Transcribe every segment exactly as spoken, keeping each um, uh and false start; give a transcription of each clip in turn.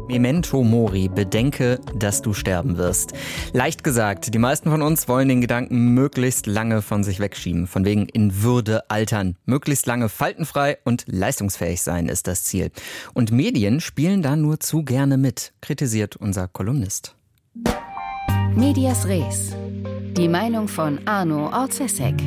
Memento Mori, bedenke, dass du sterben wirst. Leicht gesagt, die meisten von uns wollen den Gedanken möglichst lange von sich wegschieben. Von wegen in Würde altern. Möglichst lange faltenfrei und leistungsfähig sein ist das Ziel. Und Medien spielen da nur zu gerne mit, kritisiert unser Kolumnist. Medias Res. Die Meinung von Arno Orzesek.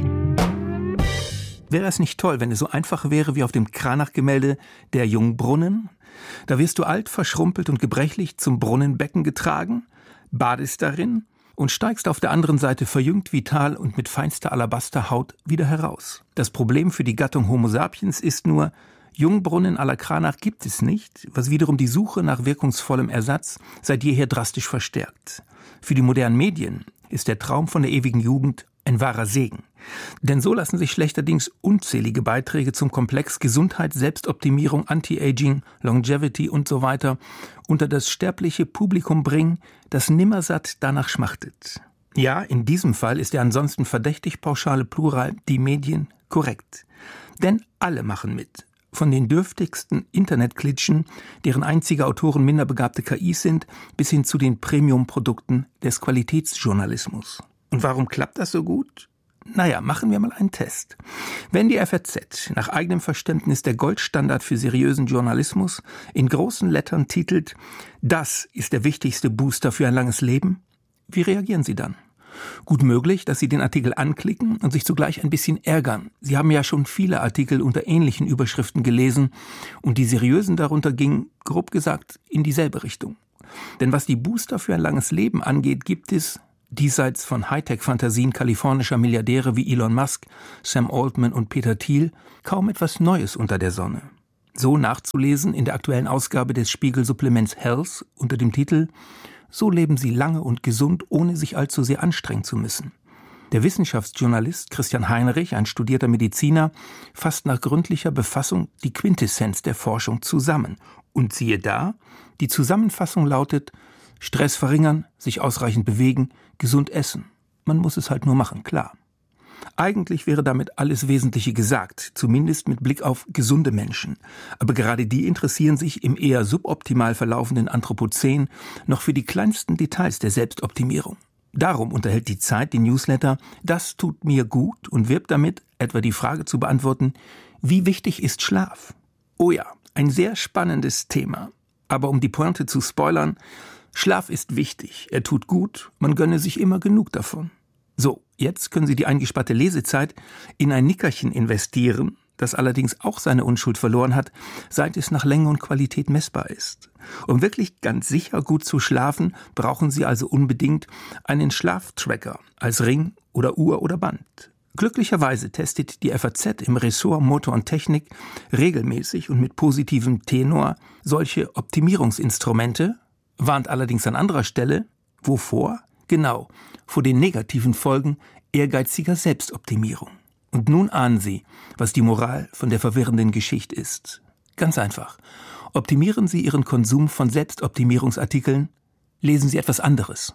Wäre es nicht toll, wenn es so einfach wäre wie auf dem Cranach-Gemälde Der Jungbrunnen? Da wirst du alt, verschrumpelt und gebrechlich zum Brunnenbecken getragen, badest darin und steigst auf der anderen Seite verjüngt, vital und mit feinster Alabasterhaut wieder heraus. Das Problem für die Gattung Homo sapiens ist nur, Jungbrunnen à la Cranach gibt es nicht, was wiederum die Suche nach wirkungsvollem Ersatz seit jeher drastisch verstärkt. Für die modernen Medien ist der Traum von der ewigen Jugend ein wahrer Segen. Denn so lassen sich schlechterdings unzählige Beiträge zum Komplex Gesundheit, Selbstoptimierung, Anti-Aging, Longevity und so weiter unter das sterbliche Publikum bringen, das nimmersatt danach schmachtet. Ja, in diesem Fall ist der ansonsten verdächtig pauschale Plural die Medien korrekt. Denn alle machen mit. Von den dürftigsten Internetklitschen, deren einzige Autoren minderbegabte K Is sind, bis hin zu den Premium-Produkten des Qualitätsjournalismus. Und warum klappt das so gut? Naja, machen wir mal einen Test. Wenn die F A Z nach eigenem Verständnis der Goldstandard für seriösen Journalismus in großen Lettern titelt, das ist der wichtigste Booster für ein langes Leben, wie reagieren Sie dann? Gut möglich, dass Sie den Artikel anklicken und sich zugleich ein bisschen ärgern. Sie haben ja schon viele Artikel unter ähnlichen Überschriften gelesen und die seriösen darunter gingen, grob gesagt, in dieselbe Richtung. Denn was die Booster für ein langes Leben angeht, gibt es diesseits von Hightech-Fantasien kalifornischer Milliardäre wie Elon Musk, Sam Altman und Peter Thiel kaum etwas Neues unter der Sonne. So nachzulesen in der aktuellen Ausgabe des Spiegel-Supplements Health unter dem Titel »So leben Sie lange und gesund, ohne sich allzu sehr anstrengen zu müssen«. Der Wissenschaftsjournalist Christian Heinrich, ein studierter Mediziner, fasst nach gründlicher Befassung die Quintessenz der Forschung zusammen. Und siehe da, die Zusammenfassung lautet: Stress verringern, sich ausreichend bewegen, gesund essen. Man muss es halt nur machen, klar. Eigentlich wäre damit alles Wesentliche gesagt, zumindest mit Blick auf gesunde Menschen. Aber gerade die interessieren sich im eher suboptimal verlaufenden Anthropozän noch für die kleinsten Details der Selbstoptimierung. Darum unterhält die Zeit die Newsletter »Das tut mir gut« und wirbt damit, etwa die Frage zu beantworten: Wie wichtig ist Schlaf? Oh ja, ein sehr spannendes Thema. Aber um die Pointe zu spoilern: Schlaf ist wichtig, er tut gut, man gönne sich immer genug davon. So, jetzt können Sie die eingesparte Lesezeit in ein Nickerchen investieren, das allerdings auch seine Unschuld verloren hat, seit es nach Länge und Qualität messbar ist. Um wirklich ganz sicher gut zu schlafen, brauchen Sie also unbedingt einen Schlaftracker als Ring oder Uhr oder Band. Glücklicherweise testet die F A Z im Ressort Motor und Technik regelmäßig und mit positivem Tenor solche Optimierungsinstrumente, warnt allerdings an anderer Stelle, wovor? Genau, vor den negativen Folgen ehrgeiziger Selbstoptimierung. Und nun ahnen Sie, was die Moral von der verwirrenden Geschichte ist. Ganz einfach. Optimieren Sie Ihren Konsum von Selbstoptimierungsartikeln, lesen Sie etwas anderes.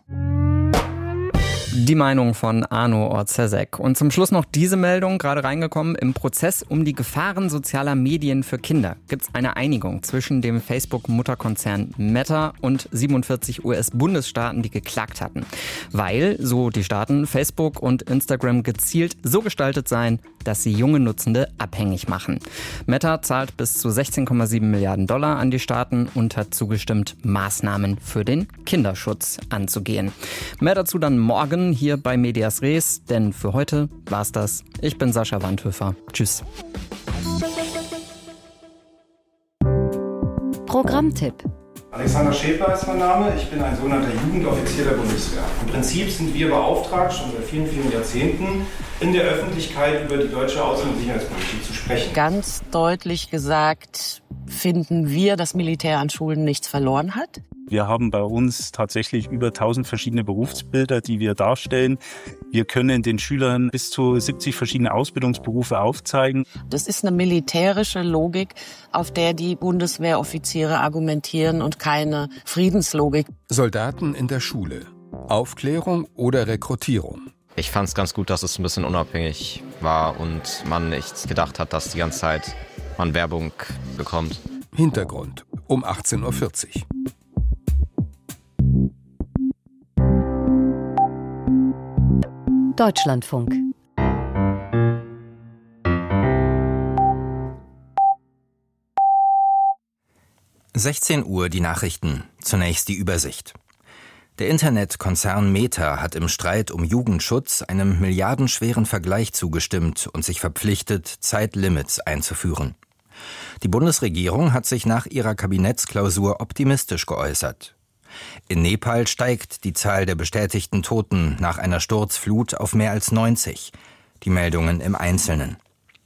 Die Meinung von Arno Orzesek. Und zum Schluss noch diese Meldung, gerade reingekommen. Im Prozess um die Gefahren sozialer Medien für Kinder gibt es eine Einigung zwischen dem Facebook-Mutterkonzern Meta und siebenundvierzig U S-Bundesstaaten, die geklagt hatten. Weil, so die Staaten, Facebook und Instagram gezielt so gestaltet seien, dass sie junge Nutzende abhängig machen. Meta zahlt bis zu sechzehn Komma sieben Milliarden Dollar an die Staaten und hat zugestimmt, Maßnahmen für den Kinderschutz anzugehen. Mehr dazu dann morgen hier bei Medias Res, denn für heute war's das. Ich bin Sascha Wandhöfer. Tschüss. Programmtipp. Alexander Schäfer ist mein Name. Ich bin ein sogenannter Jugendoffizier der Bundeswehr. Im Prinzip sind wir beauftragt, schon seit vielen, vielen Jahrzehnten, in der Öffentlichkeit über die deutsche Außen- und Sicherheitspolitik zu sprechen. Ganz deutlich gesagt finden wir, dass Militär an Schulen nichts verloren hat. Wir haben bei uns tatsächlich über tausend verschiedene Berufsbilder, die wir darstellen. Wir können den Schülern bis zu siebzig verschiedene Ausbildungsberufe aufzeigen. Das ist eine militärische Logik, auf der die Bundeswehroffiziere argumentieren und keine Friedenslogik. Soldaten in der Schule. Aufklärung oder Rekrutierung? Ich fand es ganz gut, dass es ein bisschen unabhängig war und man nicht gedacht hat, dass die ganze Zeit man Werbung bekommt. Hintergrund um achtzehn Uhr vierzig. Deutschlandfunk. sechzehn Uhr die Nachrichten. Zunächst die Übersicht. Der Internetkonzern Meta hat im Streit um Jugendschutz einem milliardenschweren Vergleich zugestimmt und sich verpflichtet, Zeitlimits einzuführen. Die Bundesregierung hat sich nach ihrer Kabinettsklausur optimistisch geäußert. In Nepal steigt die Zahl der bestätigten Toten nach einer Sturzflut auf mehr als neunzig. Die Meldungen im Einzelnen.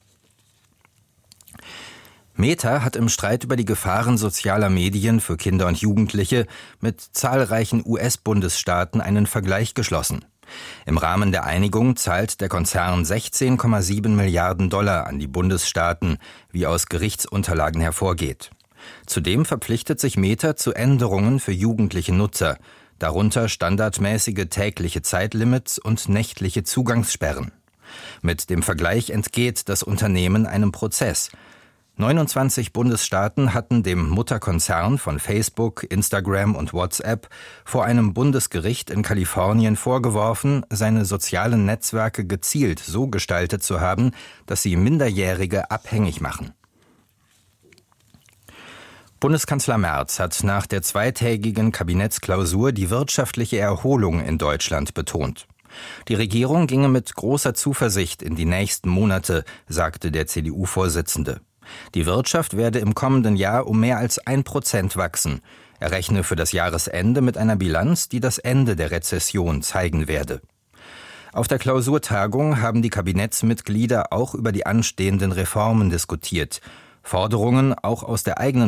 Meta hat im Streit über die Gefahren sozialer Medien für Kinder und Jugendliche mit zahlreichen U S-Bundesstaaten einen Vergleich geschlossen. Im Rahmen der Einigung zahlt der Konzern sechzehn Komma sieben Milliarden Dollar an die Bundesstaaten, wie aus Gerichtsunterlagen hervorgeht. Zudem verpflichtet sich Meta zu Änderungen für jugendliche Nutzer, darunter standardmäßige tägliche Zeitlimits und nächtliche Zugangssperren. Mit dem Vergleich entgeht das Unternehmen einem Prozess. neunundzwanzig Bundesstaaten hatten dem Mutterkonzern von Facebook, Instagram und WhatsApp vor einem Bundesgericht in Kalifornien vorgeworfen, seine sozialen Netzwerke gezielt so gestaltet zu haben, dass sie Minderjährige abhängig machen. Bundeskanzler Merz hat nach der zweitägigen Kabinettsklausur die wirtschaftliche Erholung in Deutschland betont. Die Regierung ginge mit großer Zuversicht in die nächsten Monate, sagte der C D U-Vorsitzende. Die Wirtschaft werde im kommenden Jahr um mehr als ein Prozent wachsen. Er rechne für das Jahresende mit einer Bilanz, die das Ende der Rezession zeigen werde. Auf der Klausurtagung haben die Kabinettsmitglieder auch über die anstehenden Reformen diskutiert. Forderungen auch aus der eigenen